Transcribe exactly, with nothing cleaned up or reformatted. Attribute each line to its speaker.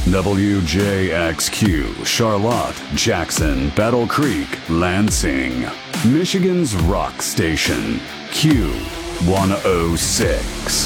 Speaker 1: W J X Q, Charlotte, Jackson, Battle Creek, Lansing. Michigan's rock station, Q one oh six.